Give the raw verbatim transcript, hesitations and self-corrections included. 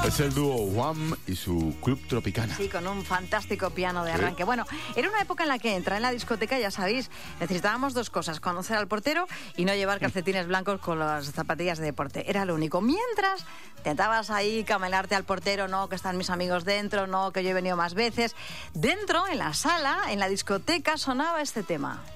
Es el dúo Wham y su Club Tropicana. Sí, con un fantástico piano de arranque. Sí. Bueno, era una época en la que entrar en la discoteca, ya sabéis, necesitábamos dos cosas: conocer al portero y no llevar calcetines blancos con las zapatillas de deporte. Era lo único. Mientras intentabas ahí camelarte al portero, no, que están mis amigos dentro, no, que yo he venido más veces. Dentro, en la sala, en la discoteca, sonaba este tema.